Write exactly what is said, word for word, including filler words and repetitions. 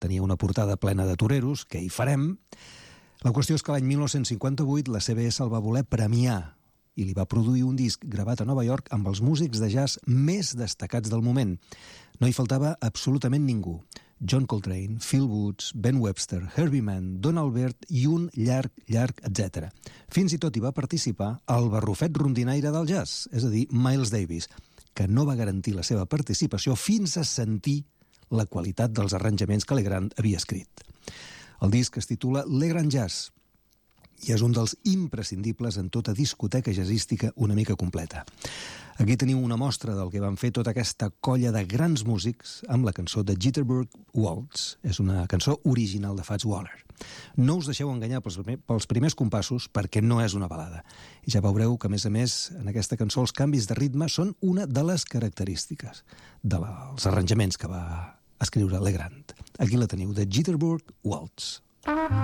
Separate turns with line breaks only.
tenia una portada plena de toreros, què hi farem? La qüestió és que l'any mil nou-cents cinquanta-vuit la C B S el va voler premiar i li va produir un disc gravat a Nova York amb els músics de jazz més destacats del moment. No hi faltava absolutament ningú. John Coltrane, Phil Woods, Ben Webster, Herbie Mann, Don Albert i un llarg, llarg, etcètera. Fins i tot hi va participar el barrufet rondinaire del jazz, és a dir, Miles Davis, que no va garantir la seva participació fins a sentir la qualitat dels arranjaments que Legrand havia escrit. El disc es titula Legrand Jazz i és un dels imprescindibles en tota discoteca jazzística una mica completa. Aquí teniu una mostra del que van fer tota aquesta colla de grans músics amb la cançó de Jitterbug Waltz. És una cançó original de Fats Waller. No us deixeu enganyar pels, pels primers compassos perquè no és una balada. I ja veureu que, a més a més, en aquesta cançó els canvis de ritme són una de les característiques dels arranjaments que va escriure Legrand. Aquí la teniu, de Jitterbug Waltz.